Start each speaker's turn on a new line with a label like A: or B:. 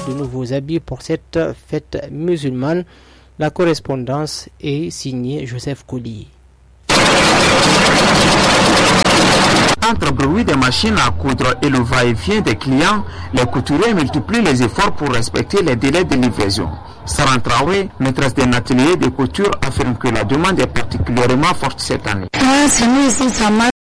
A: de nouveaux habits pour cette fête musulmane. La correspondance est signée Joseph Collier.
B: Entre bruit des machines à coudre et le va-et-vient des clients, les couturiers multiplient les efforts pour respecter les délais de livraison. Saran Traoré, maîtresse d'un atelier de couture, affirme que la demande est particulièrement forte cette année.